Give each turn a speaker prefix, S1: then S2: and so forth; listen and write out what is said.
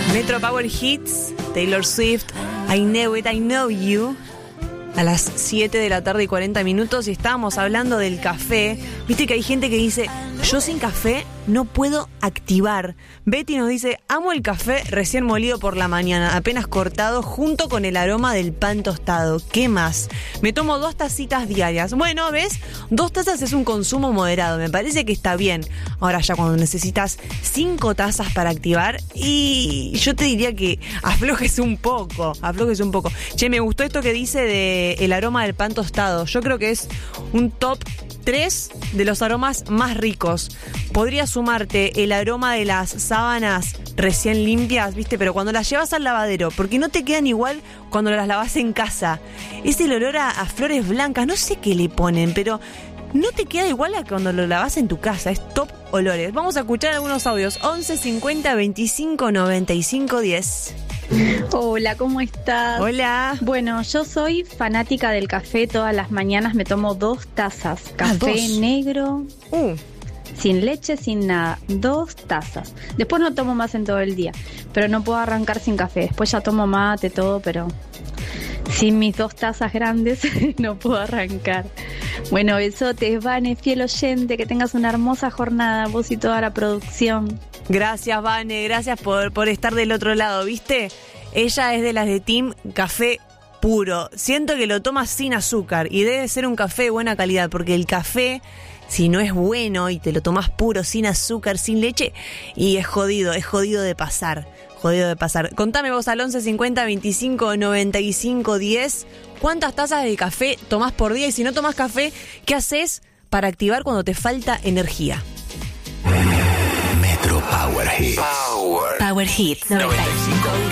S1: Metro Power Hits, Taylor Swift, I Know It, I Know You. A las 7 de la tarde y 40 minutos y estábamos hablando del café. Viste que hay gente que dice, yo sin café no puedo activar. Betty nos dice, amo el café recién molido por la mañana, apenas cortado, junto con el aroma del pan tostado. ¿Qué más? Me tomo 2 tacitas diarias. Bueno, ¿ves? 2 tazas es un consumo moderado, me parece que está bien. Ahora ya cuando necesitas 5 tazas para activar, y yo te diría que aflojes un poco. Che, me gustó esto que dice de el aroma del pan tostado. Yo creo que es un top 3 de los aromas más ricos. Podría sumarte el aroma de las sábanas recién limpias, ¿viste? Pero cuando las llevas al lavadero, porque no te quedan igual cuando las lavas en casa. Es el olor a flores blancas, no sé qué le ponen, pero no te queda igual a cuando lo lavas en tu casa. Es top olores. Vamos a escuchar algunos audios. 11 50 25 95 10.
S2: Hola, ¿cómo estás?
S1: Hola.
S2: Bueno, yo soy fanática del café. Todas las mañanas me tomo 2 tazas. Café
S1: 2.
S2: negro, sin leche, sin nada. 2 tazas. Después no tomo más en todo el día, pero no puedo arrancar sin café. Después ya tomo mate, todo, pero sin mis 2 tazas grandes no puedo arrancar. Bueno, besotes, Vane, fiel oyente. Que tengas una hermosa jornada, vos y toda la producción.
S1: Gracias, Vane, gracias por estar del otro lado, ¿viste? Ella es de las de Team Café Puro. Siento que lo toma sin azúcar y debe ser un café de buena calidad, porque el café, si no es bueno y te lo tomas puro, sin azúcar, sin leche, y es jodido de pasar. Contame vos al 11 50 25 95 10 cuántas tazas de café tomás por día, y si no tomás café, ¿qué haces para activar cuando te falta energía?
S3: Metro Power Hits.
S4: Power Hits 95.